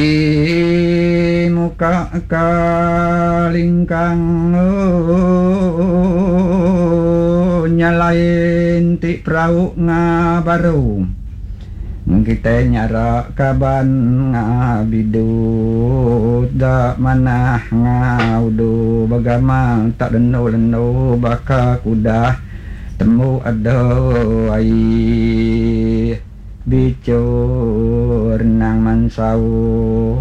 muka kalingkang nyalain ti prau ngabaru kita nyara kaban ngabidu da manah ngaudu bagamang tak leno baka kuda temu ada ai bicur nang mansau